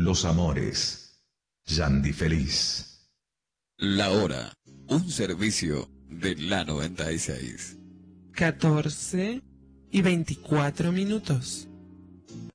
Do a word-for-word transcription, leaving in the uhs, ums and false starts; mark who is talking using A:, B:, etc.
A: los amores. Yandy Feliz.
B: La hora, un servicio de la noventa y seis.
C: catorce y veinticuatro minutos.